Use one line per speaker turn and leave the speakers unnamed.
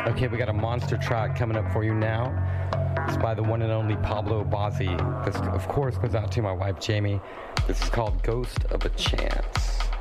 Okay, we got a monster track coming up for you now. It's by the one and only Pablo Bozzi. This, of course, goes out to my wife, Jamie. This is called Ghost of a Chance.